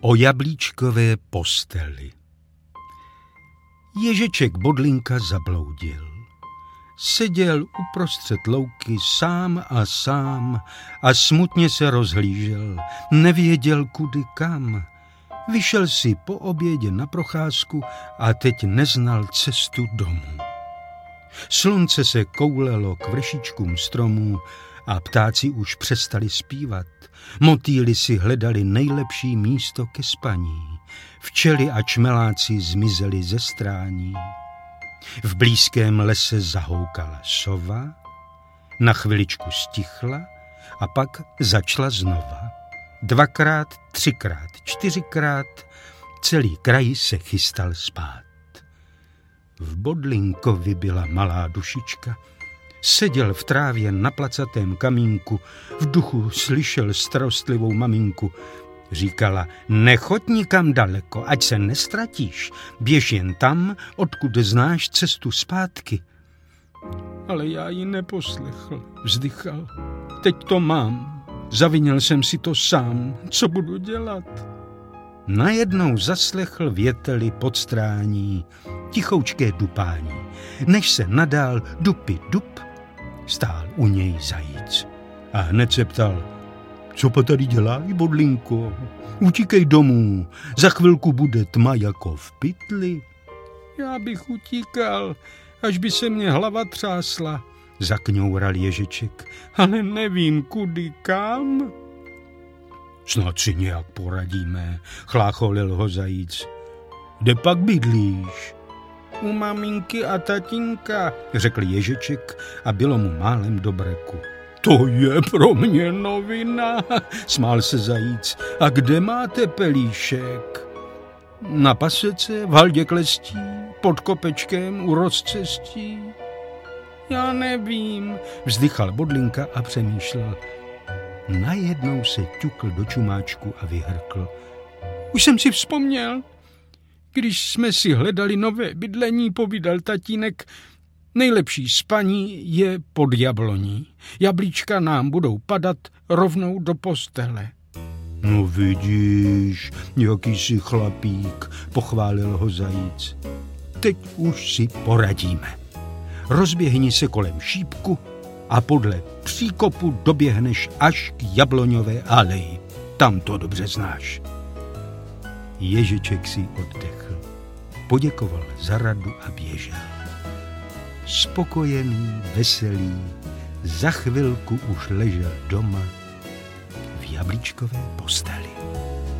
O jablíčkové posteli. Ježeček Bodlinka zabloudil. Seděl uprostřed louky sám a smutně se rozhlížel. Nevěděl kudy kam. Vyšel si po obědě na procházku a teď neznal cestu domů. Slunce se koulelo k vršičkům stromů a ptáci už přestali zpívat. Motýly si hledali nejlepší místo ke spaní. Včely a čmeláci zmizeli ze strání. V blízkém lese zahoukala sova, na chviličku stichla a pak začala znova. 2krát, 3krát, 4krát, celý kraj se chystal spát. V Bodlinkovi byla malá dušička. Seděl v trávě na placatém kamínku, v duchu slyšel starostlivou maminku. Říkala, nechoď nikam daleko, ať se nestratíš, běž jen tam, odkud znáš cestu zpátky. Ale já ji neposlechl, vzdychal. Teď to mám, zavinil jsem si to sám, co budu dělat? Najednou zaslechl věteli podstrání, tichoučké dupání. Než se nadál dupy dup, stál u něj zajíc a hned se ptal, co pa tady děláš, Bodlinko? Utíkej domů, za chvilku bude tma jako v pytli. Já bych utíkal, až by se mě hlava třásla, zakňoural Ježeček, ale nevím kudy kam. Snad si nějak poradíme, chlácholil ho zajíc. Kde pak bydlíš? U maminky a tatínka, řekl Ježeček a bylo mu málem do breku. To je pro mě novina, smál se zajíc. A kde máte pelíšek? Na pasece, v haldě klestí, pod kopečkem, u rozcestí? Já nevím, vzdychal Bodlinka a přemýšlel. Najednou se ťukl do čumáčku a vyhrkl. Už jsem si vzpomněl. Když jsme si hledali nové bydlení, povídal tatínek, nejlepší spaní je pod jabloní. Jablíčka nám budou padat rovnou do postele. No vidíš, jaký jsi chlapík, pochválil ho zajíc. Teď už si poradíme. Rozběhni se kolem šípku a podle příkopu doběhneš až k jabloňové aleji. Tam to dobře znáš. Ježeček si oddechl, poděkoval za radu a běžel. Spokojený, veselý, za chvilku už ležel doma v jablíčkové posteli.